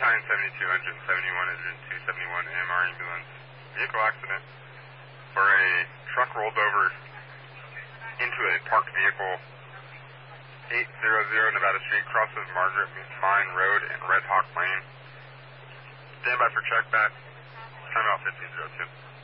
Battalion 72, Engine 71, Engine 271, AMR ambulance. Vehicle accident where a truck rolled over into a parked vehicle. 800 Nevada Street, crosses Margaret Mine Road and Red Hawk Lane. Stand by for check back. Time out 1502.